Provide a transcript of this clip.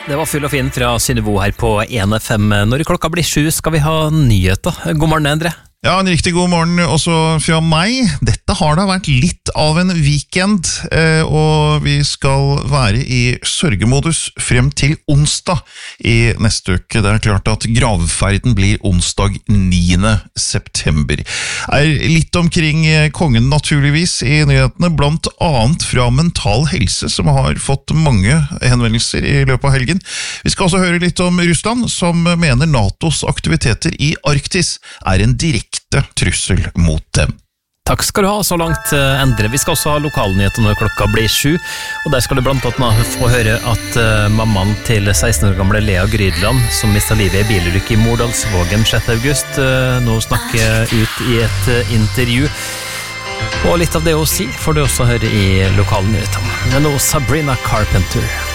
Det var full og fin fra Synnøve her på 1FM. Når klokka blir 7 skal vi ha nyheter. God morgen, Endre. Ja, en riktig god morgen også fra meg. Dette har da vært litt av en weekend, og vi skal være i sørgemodus frem til onsdag i neste uke. Det er klart at gravferden blir onsdag 9. september. Litt omkring kongen naturligvis i nyhetene, blant annet fra Mental Helse, som har fått mange henvendelser i løpet av helgen. Vi skal også høre litt om Russland, som mener NATOs aktiviteter i Arktis er en direkte trussel mot dem. Takk skal du ha så langt, Endre. Vi skal også ha lokalnyheter når klokka blir 7, og der skal du blant annet få høre at mammaen til 16 år gamle Lea Grydland, som mistet livet i bilulykke i Mordalsvågen 6. august, nå snakker ut i et intervju. Og litt av det å si får du også høre i lokalnyhetene. Men nå Sabrina Carpenter.